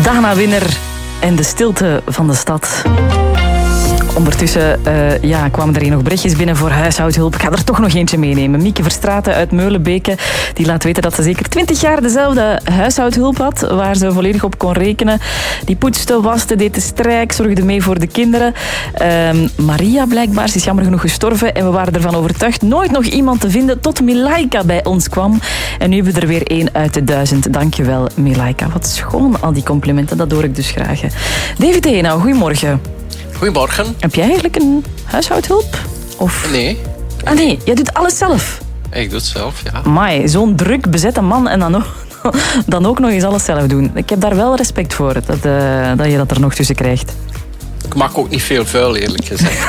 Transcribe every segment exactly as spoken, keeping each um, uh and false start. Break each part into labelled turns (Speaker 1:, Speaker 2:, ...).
Speaker 1: Dana Winner en de stilte van de stad. Ondertussen uh, ja, kwamen er hier nog berichtjes binnen voor huishoudhulp. Ik ga er toch nog eentje meenemen. Mieke Verstraeten uit Meulenbeke die laat weten dat ze zeker twintig jaar dezelfde huishoudhulp had, waar ze volledig op kon rekenen. Die poetste, waste, deed de strijk, zorgde mee voor de kinderen. Uh, Maria blijkbaar, ze is jammer genoeg gestorven en we waren ervan overtuigd nooit nog iemand te vinden tot Milaika bij ons kwam. En nu hebben we er weer één uit de duizend. Dankjewel, Milaika. Wat schoon, al die complimenten. Dat hoor ik dus graag. David Henau, goedemorgen.
Speaker 2: Goedemorgen.
Speaker 1: Heb jij eigenlijk een huishoudhulp? Of...
Speaker 2: Nee.
Speaker 1: Ah nee, jij doet alles zelf?
Speaker 2: Ik doe het zelf, ja.
Speaker 1: Amai, zo'n druk bezette man en dan ook, dan ook nog eens alles zelf doen. Ik heb daar wel respect voor, dat, uh, dat je dat er nog tussen krijgt.
Speaker 2: Ik maak ook niet veel vuil, eerlijk gezegd.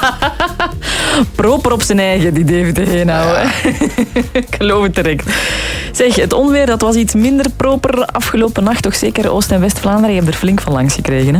Speaker 1: Proper op zijn eigen, die David de Henau. Ja. Ik geloof het direct. Zeg, het onweer dat was iets minder proper afgelopen nacht. Toch zeker Oost- en West-Vlaanderen. Je hebt er flink van langs gekregen, hè?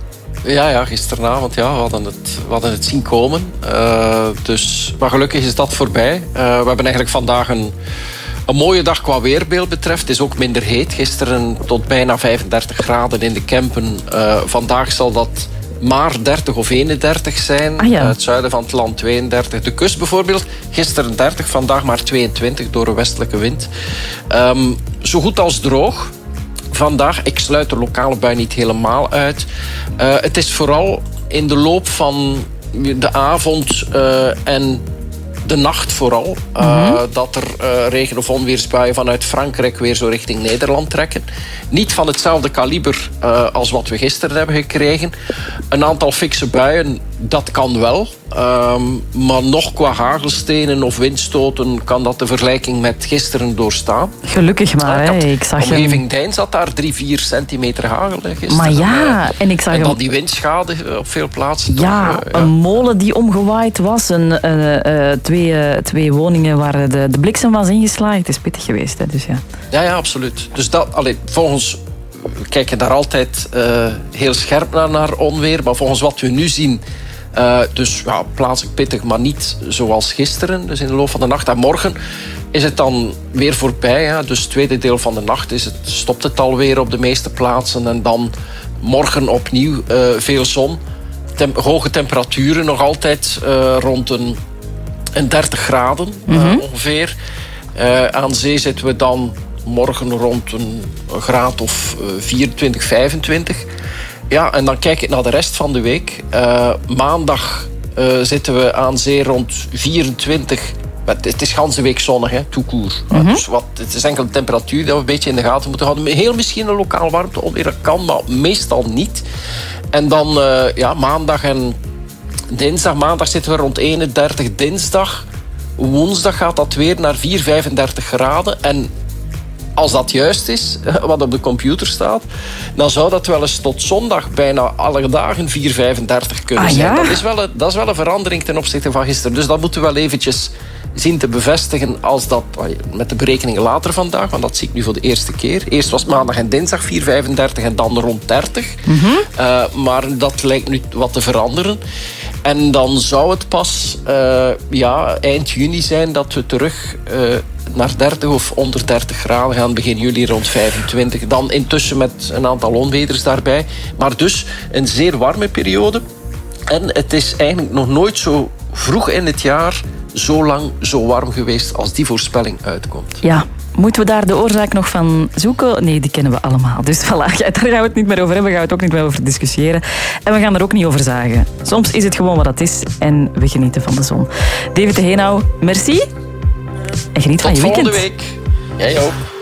Speaker 2: Ja, ja, gisteravond, ja, we hadden het, we hadden het zien komen. Uh, dus, maar gelukkig is dat voorbij. Uh, we hebben eigenlijk vandaag een, een mooie dag qua weerbeeld betreft. Het is ook minder heet. Gisteren tot bijna vijfendertig graden in de Kempen. Uh, vandaag zal dat maar dertig of eenendertig zijn.
Speaker 1: Ah, ja.
Speaker 2: uh, het zuiden van het land tweeëndertig. De kust bijvoorbeeld, gisteren dertig, vandaag maar tweeëntwintig door een westelijke wind. Um, zo goed als droog. Vandaag, ik sluit de lokale bui niet helemaal uit. Uh, het is vooral in de loop van de avond uh, en de nacht vooral... Uh, mm-hmm. dat er uh, regen- of onweersbuien vanuit Frankrijk weer zo richting Nederland trekken. Niet van hetzelfde kaliber uh, als wat we gisteren hebben gekregen. Een aantal fikse buien, dat kan wel. Um, maar nog qua hagelstenen of windstoten kan dat de vergelijking met gisteren doorstaan.
Speaker 1: Gelukkig maar, hè. Ik zag
Speaker 2: de omgeving hem... Dein zat daar drie, vier centimeter hagel gisteren.
Speaker 1: Maar ja, en ik zag
Speaker 2: en dan
Speaker 1: hem...
Speaker 2: die windschade op veel plaatsen.
Speaker 1: Ja, toch, uh, ja. Een molen die omgewaaid was. Een, uh, uh, twee, uh, twee woningen waar de, de bliksem was ingeslagen. Het is pittig geweest, hè. Dus ja.
Speaker 2: Ja, ja, absoluut. Dus dat, allee, volgens... We kijken daar altijd uh, heel scherp naar, naar onweer. Maar volgens wat we nu zien... Uh, dus ja, plaatselijk pittig, maar niet zoals gisteren. Dus in de loop van de nacht. En morgen is het dan weer voorbij. Hè. Dus het tweede deel van de nacht is het, stopt het alweer op de meeste plaatsen. En dan morgen opnieuw uh, veel zon. Tem- hoge temperaturen nog altijd uh, rond een, een dertig graden mm-hmm. uh, ongeveer. Uh, aan zee zitten we dan morgen rond een graad of uh, vierentwintig, vijfentwintig. Ja, en dan kijk ik naar de rest van de week. Uh, maandag uh, zitten we aan zee rond vierentwintig. Het is ganse week zonnig, hè, tout court. Mm-hmm. Dus wat, het is enkel de temperatuur dat we een beetje in de gaten moeten houden. Heel misschien een lokaal warmte onweer, dat kan, maar meestal niet. En dan uh, ja, maandag en dinsdag. Maandag zitten we rond eenendertig. Dinsdag, woensdag gaat dat weer naar vier, vijfendertig graden. En als dat juist is, wat op de computer staat, dan zou dat wel eens tot zondag bijna alle dagen vier vijfendertig kunnen
Speaker 1: ah,
Speaker 2: zijn.
Speaker 1: Ja?
Speaker 2: Dat is, wel een, dat is wel een verandering ten opzichte van gisteren. Dus dat moeten we wel eventjes zien te bevestigen als dat, met de berekeningen later vandaag, want dat zie ik nu voor de eerste keer. Eerst was maandag en dinsdag vier vijfendertig en dan rond dertig. Mm-hmm. Uh, maar dat lijkt nu wat te veranderen. En dan zou het pas uh, ja, eind juni zijn dat we terug uh, naar dertig of onder dertig graden gaan. Begin juli rond vijfentwintig. Dan intussen met een aantal onweders daarbij. Maar dus een zeer warme periode. En het is eigenlijk nog nooit zo vroeg in het jaar zo lang zo warm geweest als die voorspelling uitkomt.
Speaker 1: Ja. Moeten we daar de oorzaak nog van zoeken? Nee, die kennen we allemaal. Dus voilà, daar gaan we het niet meer over hebben. Daar gaan we het ook niet meer over discussiëren. En we gaan er ook niet over zagen. Soms is het gewoon wat het is en we genieten van de zon. David de Henau, merci. En geniet
Speaker 2: Tot
Speaker 1: van je weekend.
Speaker 2: Tot volgende week. Jij ook.